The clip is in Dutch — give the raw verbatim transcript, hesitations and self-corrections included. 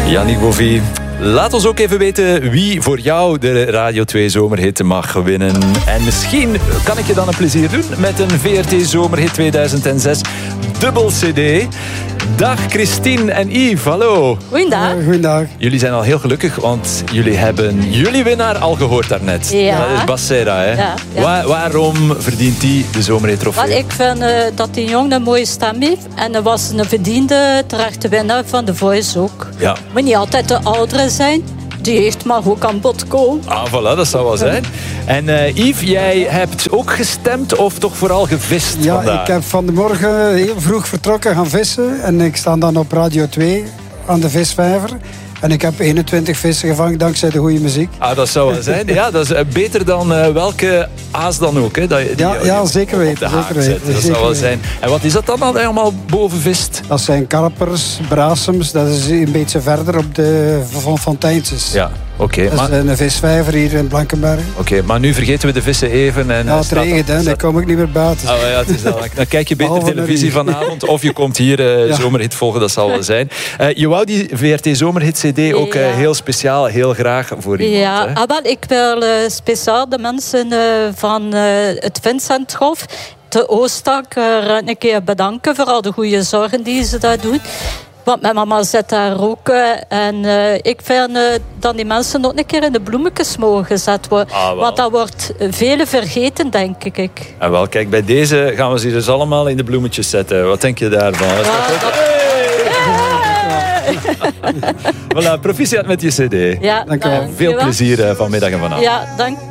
Yannick Bovie. Laat ons ook even weten wie voor jou de Radio twee Zomerhit mag winnen. En misschien kan ik je dan een plezier doen met een V R T Zomerhit tweeduizend zes dubbel C D. Dag Christine en Yves, hallo. Goeiedag. Uh, goeiedag. Jullie zijn al heel gelukkig, want jullie hebben jullie winnaar al gehoord daarnet. Ja. Dat is Bas Serra, hè? Ja, ja. Waar, waarom verdient hij de Zomerhit trofee? Want ik vind uh, dat die jongen een mooie stem heeft. En hij was een verdiende terechte winnaar van The Voice ook. Ja. Maar niet altijd de ouderen zijn. Die heeft maar ook aan bod komen. Ah, voilà, dat zou wel zijn. En uh, Yves, jij hebt ook gestemd of toch vooral gevist Ja, vandaag? ik heb van de morgen heel vroeg vertrokken gaan vissen. En ik sta dan op Radio twee aan de visvijver. En ik heb eenentwintig vissen gevangen dankzij de goede muziek. Ah, dat zou wel zijn. Ja, dat is uh, beter dan uh, welke aas dan ook. Hè, dat je, die, Ja, ja, zeker weten. op de haak Zeker weten, zet. Dat zeker zou wel weten. zijn. En wat is dat dan dat je allemaal boven vist? Dat zijn karpers, brasems. Dat is een beetje verder op de van Fontijntjes. Ja, oké. Okay, Dat is maar, een visvijver hier in Blankenberg. okay, maar nu vergeten we de vissen even. En, Ja, uh, het staat- regent, hè. Dan staat- kom ik niet meer buiten. Oh, ja, het is wel, dan kijk je beter Behalve televisie naar u. vanavond of je komt hier uh, Ja. Zomerhit volgen, dat zal wel zijn. Uh, je wou die V R T Zomerhit C D ook uh, Ja. heel speciaal, heel graag voor iemand. Ja, Hè? ah, wel, ik wil uh, speciaal de mensen uh, van uh, het Vincenthof, de Oostak, uh, een keer bedanken voor al de goede zorgen die ze daar doen. Want mijn mama zit daar ook. uh, En uh, ik vind uh, dat die mensen nog een keer in de bloemetjes mogen gezet worden. Ah, wel. Want dat wordt uh, vele vergeten, denk ik. En wel, kijk, bij deze gaan we ze dus allemaal in de bloemetjes zetten. Wat denk je daarvan? Is dat Ja, goed? dat- Voilà, proficiat met je C D. Ja, Dank u wel. dank Veel je wel. plezier uh, vanmiddag en vanavond. Ja, dank